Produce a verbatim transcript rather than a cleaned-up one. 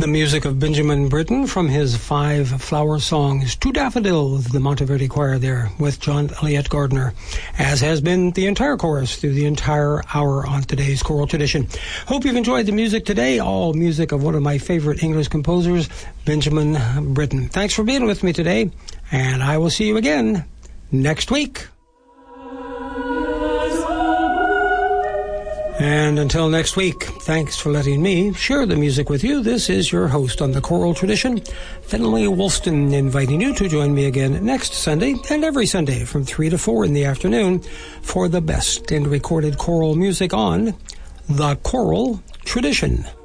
The music of Benjamin Britten from his five flower songs to Daffodil, the Monteverdi Choir there with John Elliott Gardner, as has been the entire chorus through the entire hour on today's Choral Tradition. Hope you've enjoyed the music today, all music of one of my favorite English composers, Benjamin Britten. Thanks for being with me today, and I will see you again next week. And until next week, thanks for letting me share the music with you. This is your host on the Choral Tradition, Finley Wolston, inviting you to join me again next Sunday and every Sunday from three to four in the afternoon for the best in recorded choral music on the Choral Tradition.